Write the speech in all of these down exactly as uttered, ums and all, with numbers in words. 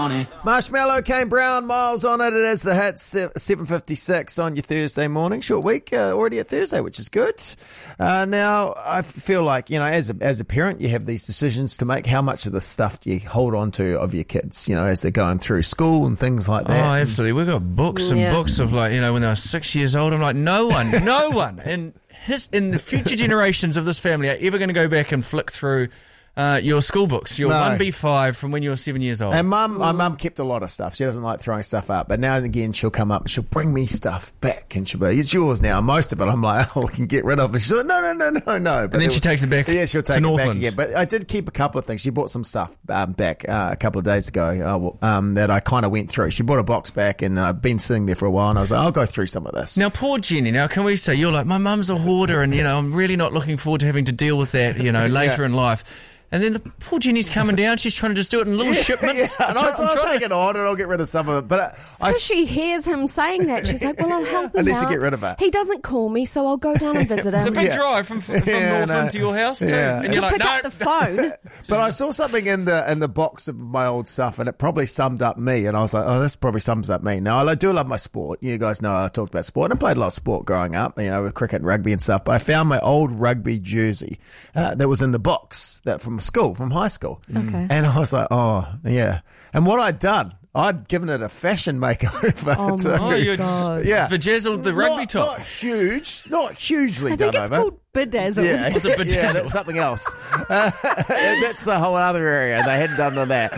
Marshmallow, Kane Brown, Miles on it. It is the Hits, seven fifty-six on your Thursday morning. Short week, uh, already at Thursday, which is good. Uh, now, I feel like, you know, as a, as a parent, you have these decisions to make. How much of the stuff do you hold on to of your kids, you know, as they're going through school and things like that? Oh, absolutely. We've got books and Yeah. books of, like, you know, when they were six years old, I'm like, no one, no one in, his, in the future generations of this family are ever going to go back and flick through Uh, your school books, your No. one B five from when you were seven years old. And mum, my mum kept a lot of stuff. She doesn't like throwing stuff up, but now and again she'll come up and she'll bring me stuff back, and she'll be, it's yours now. Most of it, I'm like, oh, we can get rid of it. She's like, no, no, no, no, no. But and then it she was- takes it back. Yeah, she'll take to it Northland. back again. But I did keep a couple of things. She bought some stuff um, back uh, a couple of days ago uh, well, um, that I kind of went through. She bought a box back, and I've been sitting there for a while, and I was like, I'll go through some of this. Now, poor Jenny. Now, can we say you're like, my mum's a hoarder, and you know, I'm really not looking forward to having to deal with that, you know, later Yeah. in life. And then the poor Jenny's coming down. She's trying to just do it in little shipments. Yeah, and I'm I, try- so I'm I'll trying take to- it on, and I'll get rid of some of it. But I, I Because she hears him saying that. She's like, well, I'll help I him need to out. get rid of it. He doesn't call me, so I'll go down and visit It's a him. big Yeah. drive from, from Yeah, Northland no. to your house too. Yeah. And He'll you're like, pick no. up the phone. But I saw something in the in the box of my old stuff, and it probably summed up me. And I was like, oh, this probably sums up me. Now, I do love my sport. You guys know I talked about sport. And I played a lot of sport growing up, you know, with cricket and rugby and stuff. But I found my old rugby jersey uh, that was in the box that from school, from high school. Okay. And I was like, oh, yeah. And what I'd done, I'd given it a fashion makeover. Oh, too. my Oh, you God. Yeah. vajazzled the rugby not, top. Not huge, not hugely I think done it's over. called bedazzled. Yeah, What's a bedazzle? yeah, that's something else. Uh, that's a whole other area. They hadn't done that.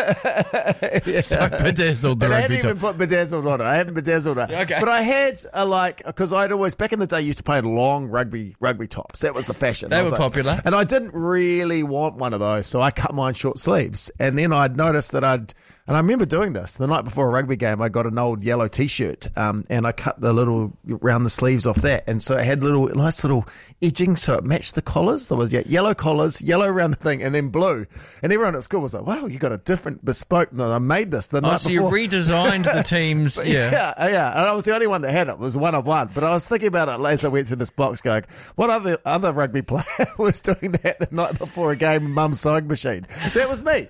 Yeah. So bedazzled the And I rugby hadn't top. even put bedazzled on it. I hadn't bedazzled it. Okay. But I had a like, because I'd always, back in the day, used to play in long rugby rugby tops. That was the fashion. They I was were like- popular. And I didn't really want one of those, so I cut mine short sleeves. And then I'd noticed that I'd, and I remember doing this the night before a rugby game. I got an old yellow T-shirt, um, and I cut the little round the sleeves off that, and so it had little nice little edging, so it matched the collars. There was yeah, yellow collars, yellow around the thing, and then blue. And everyone at school was like, "Wow, you got a different bespoke." No, I made this the Oh, night so before. you redesigned the teams. Yeah. Yeah, yeah, and I was the only one that had it. It was one of one. But I was thinking about it as I went through this box, going, "What other other rugby player was doing that the night before a game in Mum's sewing machine?" That was me.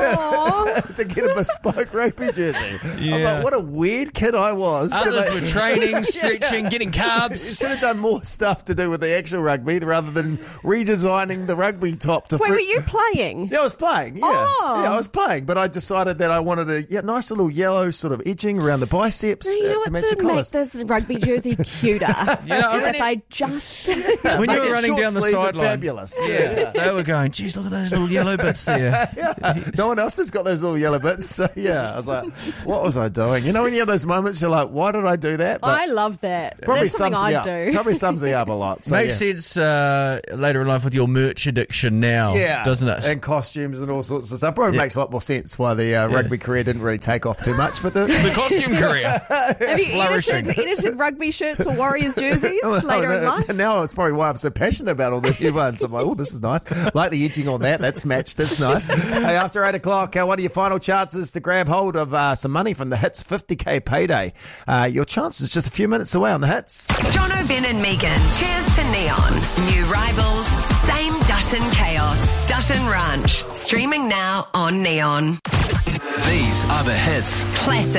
To get a bespoke rugby jersey. I'm Yeah. like, what a weird kid I was. Others Should I- were training, stretching, getting You carbs. should have done more stuff to do with the actual rugby rather than redesigning the rugby top to Wait, fit- were you playing? Yeah, I was playing. Yeah, Oh. yeah, I was playing, but I decided that I wanted a yeah, nice little yellow sort of edging around the biceps You know uh, to what match the would make colours. this rugby jersey cuter? Yeah, I Is if I just... When Make you were it running short down the sleeve and sideline. fabulous. Yeah. They were going, geez, look at those little yellow bits there. Yeah. No one else has got those little yellow bits. So yeah, I was like, what was I doing? You know, when you have those moments, you're like, why did I do that? But I love that. probably That's something sums me I'd up. do. Probably sums me up a lot. So, Makes yeah. sense uh, later in life with your merch addiction now, Yeah, doesn't it? And costumes and all sorts of stuff. Probably Yeah. makes a lot more sense why the uh, rugby career didn't really take off too much. But the, the costume career. Have you Flourishing. edited, edited rugby shirts or Warriors jerseys Well, later in no, life? now it's probably why I'm so passionate about all the new ones. I'm like, oh, this is nice. Like the edging on that. That's matched. That's nice. Hey, after eight o'clock, uh, one of your final chances to grab hold of uh, some money from the Hits fifty K payday. Uh, your chance is just a few minutes away on the Hits. Jono, Ben and Megan. Cheers to Neon. New rivals, same Dutton chaos. Dutton Ranch. Streaming now on Neon. These are the hits. Classic.